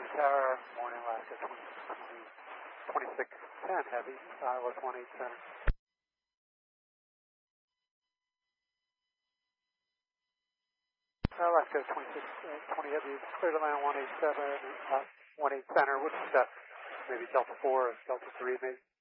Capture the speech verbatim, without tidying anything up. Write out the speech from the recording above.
Tower, morning Alaska twenty-six ten heavy, Iowa one eight center. Alaska twenty-six twenty heavy, clear to land one eight seven, uh, one eight center, which is uh, maybe Delta four or Delta three maybe.